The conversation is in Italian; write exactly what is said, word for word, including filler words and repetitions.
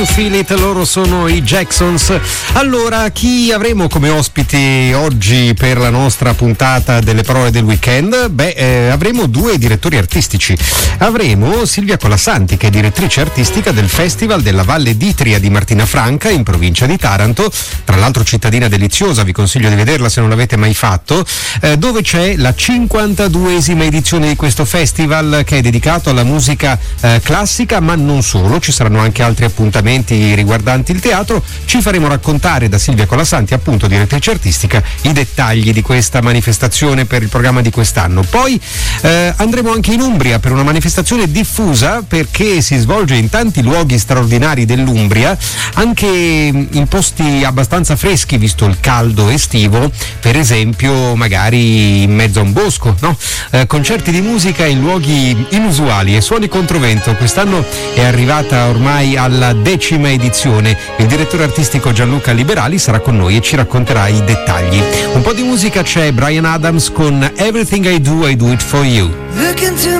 Feel It, loro sono i Jacksons. Allora, chi avremo come ospiti oggi per la nostra puntata delle parole del weekend? Beh, eh, avremo due direttori artistici. Avremo Silvia Colasanti, che è direttrice artistica del Festival della Valle d'Itria di Martina Franca in provincia di Taranto, tra l'altro cittadina deliziosa, vi consiglio di vederla se non l'avete mai fatto, eh, dove c'è la cinquantaduesima edizione di questo festival, che è dedicato alla musica eh, classica, ma non solo, ci saranno anche altri appuntamenti riguardanti il teatro. Ci faremo raccontare da Silvia Colasanti, appunto direttrice artistica, i dettagli di questa manifestazione per il programma di quest'anno. Poi eh, andremo anche in Umbria per una manifestazione diffusa, perché si svolge in tanti luoghi straordinari dell'Umbria, anche in posti abbastanza freschi visto il caldo estivo, per esempio magari in mezzo a un bosco, no? Eh, concerti di musica in luoghi inusuali e suoni controvento. Quest'anno è arrivata ormai alla decima edizione. Il direttore artistico Gianluca Liberali sarà con noi e ci racconterà i dettagli. Un po' di musica c'è: Bryan Adams con Everything I Do I Do It For You.